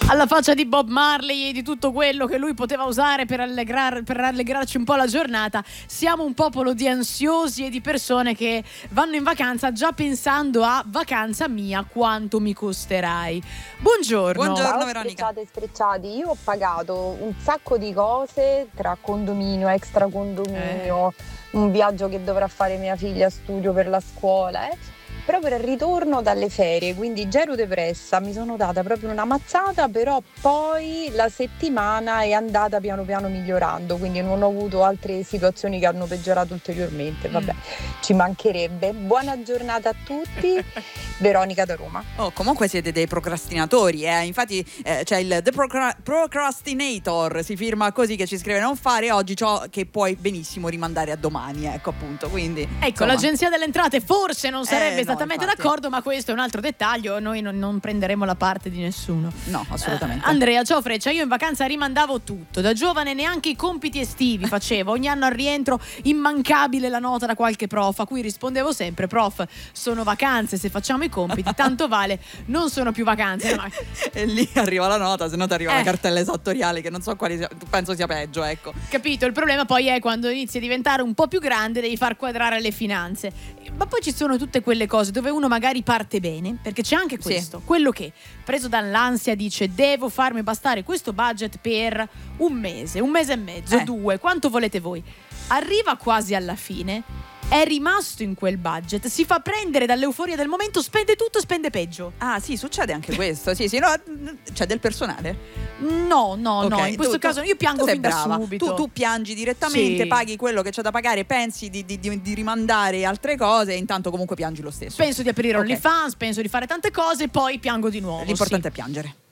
Alla faccia di Bob Marley e di tutto quello che lui poteva usare per rallegrarci un po' la giornata. Siamo un popolo di ansiosi e di persone che vanno in vacanza già pensando a vacanza mia, quanto mi costerai. Buongiorno. Buongiorno Veronica. Sprecciati, io ho pagato un sacco di cose tra condominio, extra condominio, un viaggio che dovrà fare mia figlia a studio per la scuola, proprio al ritorno dalle ferie, quindi già ero depressa, mi sono data proprio una mazzata, però poi la settimana è andata piano piano migliorando, quindi non ho avuto altre situazioni che hanno peggiorato ulteriormente. Vabbè, ci mancherebbe. Buona giornata a tutti. Veronica da Roma. Oh, comunque siete dei procrastinatori, infatti c'è il The Procrastinator, si firma così, che ci scrive: non fare oggi ciò che puoi benissimo rimandare a domani, ecco appunto. Quindi insomma, l'Agenzia delle Entrate forse non sarebbe esattamente infatti d'accordo, ma questo è un altro dettaglio, noi non prenderemo la parte di nessuno. No, assolutamente. Andrea, ciao Freccia, io in vacanza rimandavo tutto, da giovane neanche i compiti estivi facevo, ogni anno al rientro immancabile la nota da qualche prof, a cui rispondevo sempre: prof, sono vacanze, se facciamo i compiti tanto vale, non sono più vacanze. No. E lì arriva la nota, se no ti arriva la cartella esattoriale, che non so quali sia, penso sia peggio, ecco. Capito, il problema poi è quando inizi a diventare un po' più grande, devi far quadrare le finanze, ma poi ci sono tutte quelle cose dove uno magari parte bene, perché c'è anche questo, quello che preso dall'ansia dice: devo farmi bastare questo budget per un mese e mezzo, 2, quanto volete voi, arriva quasi alla fine, è rimasto in quel budget, si fa prendere dall'euforia del momento, spende tutto, spende peggio. Ah sì, succede anche questo. Sì, no, c'è del personale? No, in questo caso io piango fin da subito. Tu piangi direttamente, paghi quello che c'è da pagare, pensi di rimandare altre cose e intanto comunque piangi lo stesso. Penso di aprire OnlyFans, penso di fare tante cose, poi piango di nuovo. L'importante è piangere.